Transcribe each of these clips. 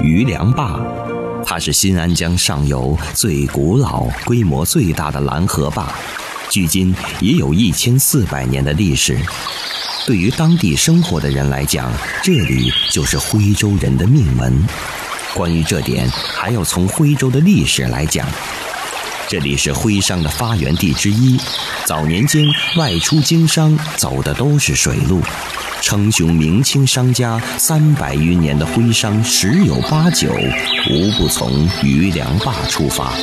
余梁坝，它是新安江上游最古老、规模最大的拦河坝，距今也有1400年的历史。对于当地生活的人来讲，这里就是徽州人的命门。关于这点，还要从徽州的历史来讲。这里是徽商的发源地之一，早年间外出经商走的都是水路，称雄明清商家300余年的徽商10有8九无不从余梁坝出发。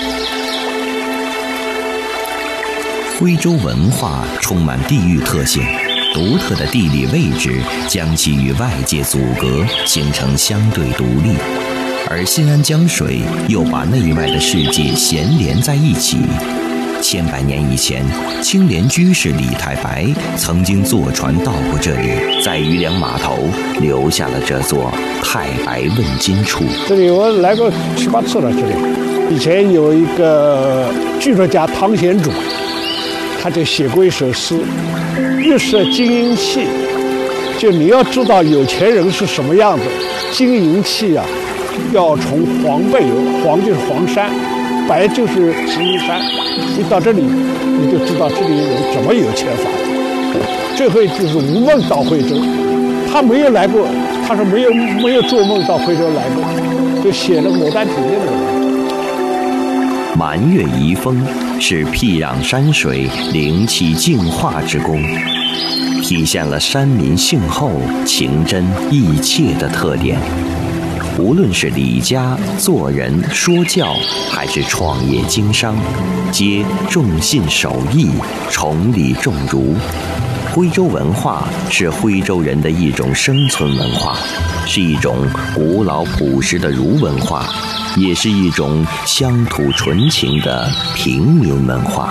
徽州文化充满地域特性，独特的地理位置将其与外界阻隔，形成相对独立。而新安江水又把内外的世界衔连在一起。千百年以前，青莲居士李太白曾经坐船到过这里，在余梁码头留下了这座太白问津处。 这里我来过7、8次了。这里以前有一个剧作家汤显祖，他就写过一首诗：玉设金银器，就你要知道有钱人是什么样子，金银器啊，要从黄背有，黄就是黄山，白就是吉林山。一到这里，你就知道这里人怎么有钱法。这回就是吴孟到徽州，他没有来过，他说没有做梦到徽州来过，就写了《牡丹亭》的人。 满月遗风是僻壤山水灵气净化之功，体现了山民性厚、情真意切的特点。无论是理家、做人、说教，还是创业经商，皆重信守义，崇礼重儒。徽州文化是徽州人的一种生存文化，是一种古老朴实的儒文化，也是一种乡土纯情的平民文化。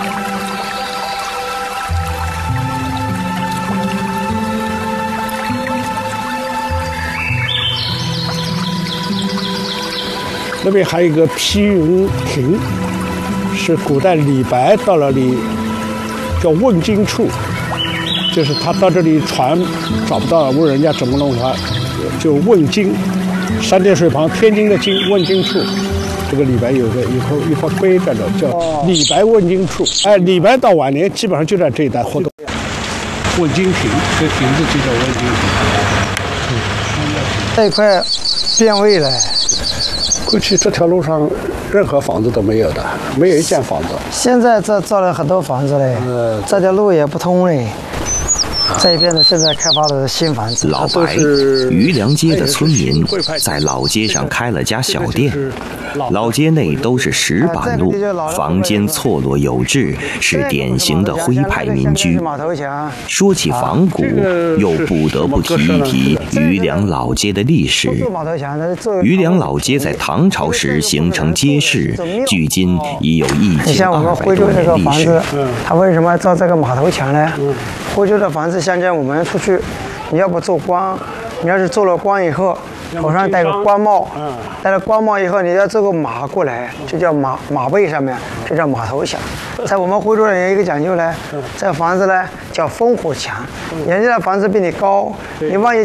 那边还有一个披云亭，是古代李白到那里叫问津处，就是他到这里船找不到，问人家怎么弄他，就问津，三点水旁天津的津，问津处。这个李白有一块碑在这，叫李白问津处。哎，李白到晚年基本上就在这一带活动。问津亭，这个亭子就叫问津亭。 这一块变味了。 过去这条路上任何房子都没有的，没有一间房子。 现在这造了很多房子嘞，这条路也不通嘞。这边呢，现在开发的新房子。 老白，余梁街的村民在老街上开了家小店，老街内都是石板路，房间错落有致，是典型的徽派民居。说起仿古，又不得不提一提余梁老街的历史。余梁老街在唐朝时形成街市，距今已有1200多年历史。 它为什么要造这个码头墙呢？徽州的房子，像我们出去，你要不做官，你要是做了官以后，头上戴个官帽，戴了官帽以后，你要做个马过来，就叫马背上面，就叫马头墙。在我们徽州人有一个讲究呢，这个房子呢叫烽火墙，人家的房子比你高，你万一